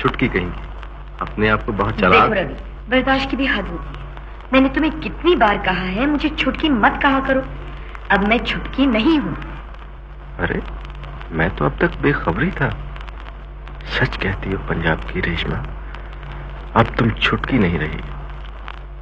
छुटकी कहेंगी। अपने आप को बहुत चालाक। देखो रवि, बर्दाश्त की भी हद होती है। मैंने तुम्हें कितनी बार कहा है मुझे छुटकी मत कहा करो। अब मैं छुटकी नहीं हूँ। अरे मैं तो अब तक बेखबरी था। सच कहती हो पंजाब की रेशमा, अब तुम छुटकी नहीं रही।